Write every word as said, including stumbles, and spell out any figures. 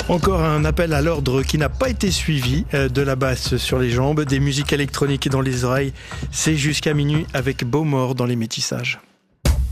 Encore un appel à l'ordre qui n'a pas été suivi, de la basse sur les jambes, des musiques électroniques dans les oreilles. C'est jusqu'à minuit avec Beaumort dans les métissages.